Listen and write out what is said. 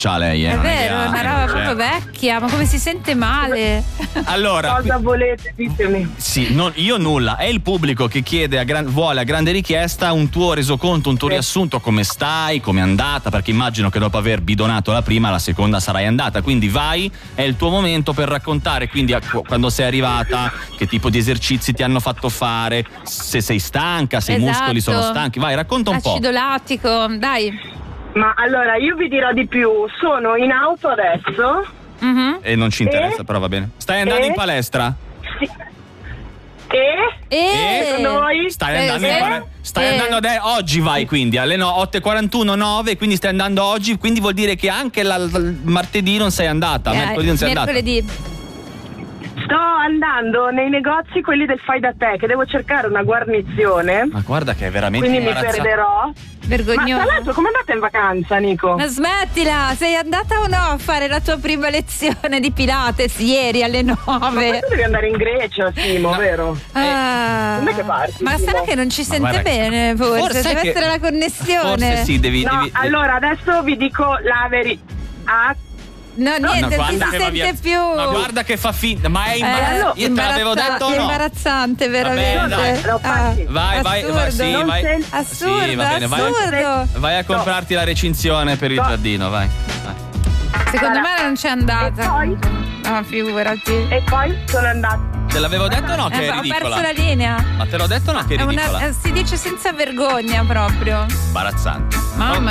c'ha lei, È non vero, che è una roba proprio vecchia, ma come si sente male. Allora, cosa volete? Ditemi. sì, io nulla. È il pubblico che chiede vuole a grande richiesta un tuo resoconto, un tuo riassunto, come stai, come è andata, perché immagino che dopo aver bidonato la prima, la seconda sarai andata. Quindi vai, è il tuo momento per raccontare, quindi quando sei arrivata, che tipo di esercizi ti hanno fatto fare, se sei stanca, se i muscoli sono stanchi. Vai, racconta un po'. Acido lattico, dai. Ma allora io vi dirò di più, sono in auto adesso. E non ci interessa, però va bene. Stai andando in palestra? Sì. Secondo voi? Stai andando in palestra? Stai andando oggi, vai, quindi alle 8:41, 9, quindi stai andando oggi, quindi vuol dire che anche il martedì non sei andata, mercoledì non sei andata. Sto andando nei negozi, quelli del fai da te, che devo cercare una guarnizione. Ma guarda che è veramente quindi mi perderò. Vergognoso. Ma tra l'altro come andate in vacanza, Nico? Ma smettila, sei andata o no a fare la tua prima lezione di Pilates ieri alle 9? Ma tu devi andare in Grecia, Simo, vero? Com'è che parti? Ma sarà che non ci sente bene, forse deve essere la connessione. Forse sì, devi. Allora adesso vi dico la verità. No, niente, non si sente più. Ma guarda che fa finta, ma è imbarazzante. Io te l'avevo detto o no? È imbarazzante, veramente. Vai, sì, vai. Assurdo, sì, va bene, assurdo. Vai a comprarti la recinzione per il giardino, vai. Secondo me non c'è andata. E poi? No, figurati. E poi sono andata. Te l'avevo detto o no che è ridicola? Ho perso la linea. Ma te l'ho detto o no che è ridicola? Si dice senza vergogna proprio. Imbarazzante. Mamma